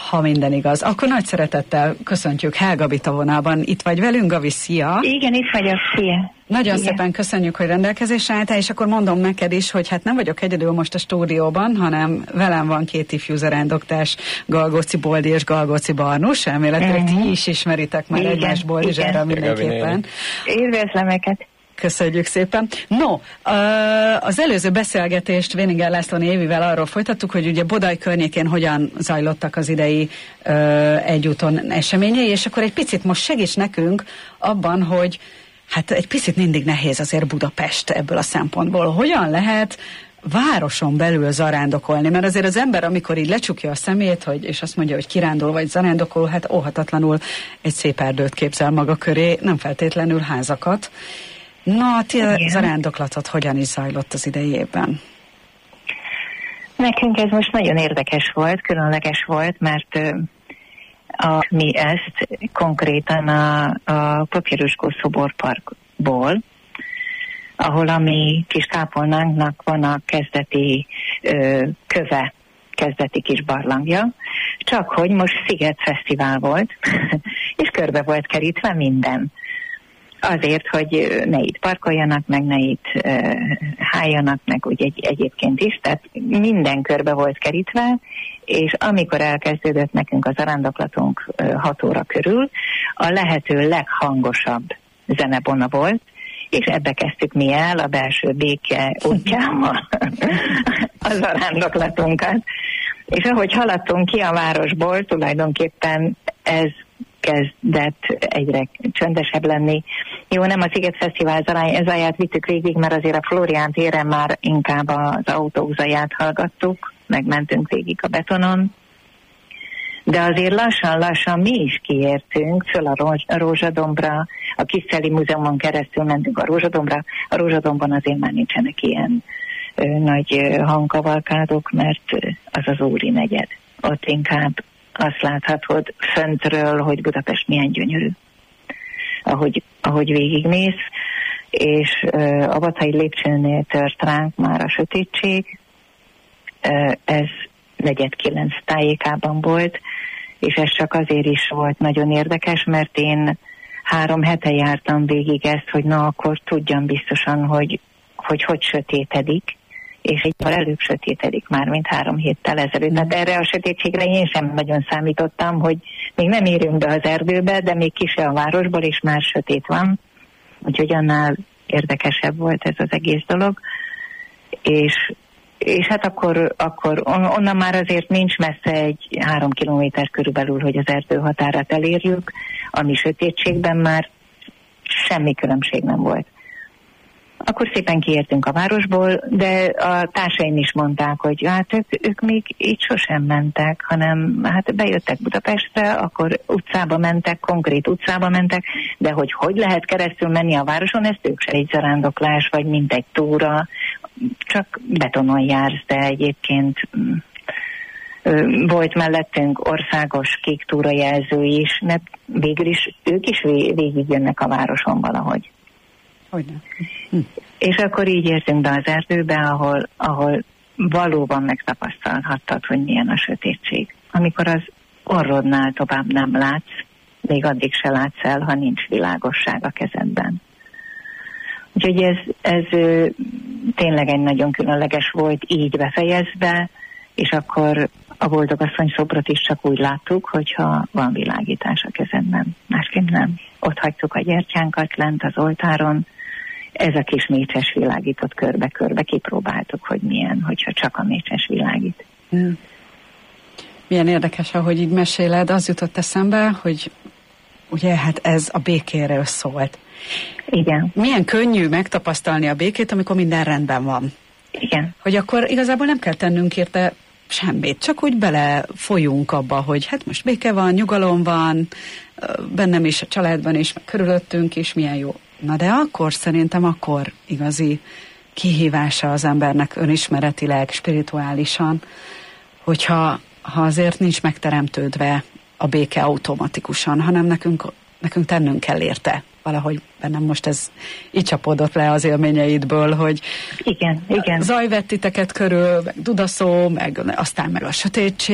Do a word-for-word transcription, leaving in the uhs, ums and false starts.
ha minden igaz. Akkor nagy szeretettel köszöntjük Helga Bita vonalban. Itt vagy velünk, Gabi, szia! Igen, itt vagyok, szia! Nagyon Igen. szépen köszönjük, hogy rendelkezésre álltál, és akkor mondom neked is, hogy hát nem vagyok egyedül most a stúdióban, hanem velem van két ifjú zarándoktás, Galgóci Boldi és Galgóci Barnus. Elméletileg uh-huh. ti is ismeritek már egymás Boldizsára mindenképpen. Üdvözlöm őket! Köszönjük szépen. No, az előző beszélgetést Véninger Lászlóné Évivel arról folytattuk, hogy ugye Bodaj környékén hogyan zajlottak az idei egyúton eseményei, és akkor egy picit most segíts nekünk abban, hogy hát egy picit mindig nehéz azért Budapest ebből a szempontból. Hogyan lehet városon belül zarándokolni? Mert azért az ember, amikor így lecsukja a szemét, hogy, és azt mondja, hogy kirándul vagy zarándokol, hát óhatatlanul egy szép erdőt képzel maga köré, nem feltétlenül házakat. Na, ti a zarándoklatot hogyan is zajlott az idei évben? Nekünk ez most nagyon érdekes volt, különleges volt, mert a, mi ezt konkrétan a, a Papíroskó szoborparkból, ahol a mi kis kápolnánknak van a kezdeti ö, köve, kezdeti kis barlangja, csak hogy most Sziget Fesztivál volt, és körbe volt kerítve minden. Azért, hogy ne itt parkoljanak, meg ne itt uh, háljanak, meg úgy egy, egyébként is, tehát minden körbe volt kerítve, és amikor elkezdődött nekünk a zarándoklatunk uh, hat óra körül, a lehető leghangosabb zenebona volt, és ebbe kezdtük mi el a belső béke útjával a zarándoklatunkat. És ahogy haladtunk ki a városból, tulajdonképpen ez kezdett egyre csöndesebb lenni. Jó, nem a Sziget Fesztivál zaját vittük végig, mert azért a Flórián téren már inkább az autók zaját hallgattuk, megmentünk végig a betonon, de azért lassan-lassan mi is kiértünk föl a Rózsadombra, a Kiszeli Múzeumon keresztül mentünk a Rózsadombra. A Rózsadombon azért már nincsenek ilyen ö, nagy ö, hangkavalkádok, mert ö, az az Úri negyed. Ott inkább azt láthatod föntről, hogy Budapest milyen gyönyörű, ahogy, ahogy végigmész, és ö, a Batai lépcsőnél tört ránk már a sötétség. Ö, ez negyed kilenc tájékában volt, és ez csak azért is volt nagyon érdekes, mert én három hete jártam végig ezt, hogy na akkor tudjam biztosan, hogy hogy, hogy sötétedik, és egy előbb sötétedik már, mint három héttel ezelőtt. Tehát erre a sötétségre én sem nagyon számítottam, hogy még nem érünk be az erdőbe, de még ki se a városból, és már sötét van. Úgyhogy annál érdekesebb volt ez az egész dolog. És, és hát akkor, akkor on, onnan már azért nincs messze egy három kilométer körülbelül, hogy az erdő határát elérjük, ami sötétségben már semmi különbség nem volt. Akkor szépen kiértünk a városból, de a társaim is mondták, hogy hát ők, ők még így sosem mentek, hanem hát bejöttek Budapestre, akkor utcába mentek, konkrét utcába mentek, de hogy hogy lehet keresztül menni a városon, ezt ők se egy zarándoklás, vagy mint egy túra, csak betonon jársz, de egyébként volt mellettünk országos kék túrajelző is, mert végül is ők is végigjönnek a városon valahogy. Hogyne. Hm. És akkor így értünk be az erdőbe, ahol, ahol valóban megtapasztalhattad, hogy milyen a sötétség. Amikor az orrodnál tovább nem látsz, még addig se látsz el, ha nincs világosság a kezedben. Úgyhogy ez, ez tényleg egy nagyon különleges volt így befejezve, és akkor a boldogasszony szobrot is csak úgy láttuk, hogyha van világítás a kezedben. Másképp nem. Ott hagytuk a gyertyánkat lent az oltáron, ez a kis mécses világított körbe-körbe, kipróbáltuk, hogy milyen, hogyha csak a mécses világít. Hmm. Milyen érdekes, ahogy így meséled, az jutott eszembe, hogy ugye hát ez a békéről szólt. Igen. Milyen könnyű megtapasztalni a békét, amikor minden rendben van. Igen. Hogy akkor igazából nem kell tennünk érte semmit, csak úgy bele folyunk abba, hogy hát most béke van, nyugalom van, bennem is, a családban is, meg körülöttünk is, milyen jó. Na de akkor szerintem akkor igazi kihívása az embernek önismeretileg, spirituálisan, hogyha ha azért nincs megteremtődve a béke automatikusan, hanem nekünk, nekünk tennünk kell érte. Valahogy bennem most ez így csapódott le az élményeidből, hogy igen, igen. zaj vett titeket körül, meg dudaszó, meg aztán meg a sötétség,